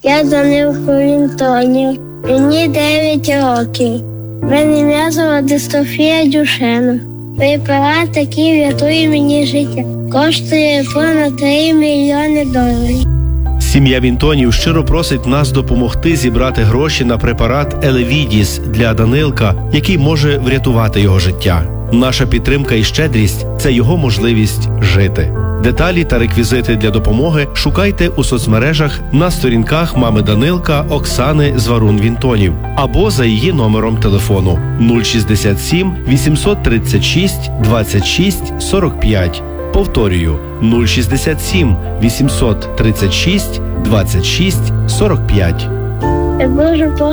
Я Данилко Вінтонів, мені 9 років. В мене м'язова дистрофія Дюшена. Препарат, який рятує мені життя, коштує понад $3 мільйони. Сім'я Вінтонів щиро просить нас допомогти зібрати гроші на препарат Елевідіс для Данилка, який може врятувати його життя. Наша підтримка і щедрість – це його можливість жити. Деталі та реквізити для допомоги шукайте у соцмережах на сторінках мами Данилка Оксани Зварун-Вінтонів або за її номером телефону 067 836 26 45. Повторюю, 067 836 26 45.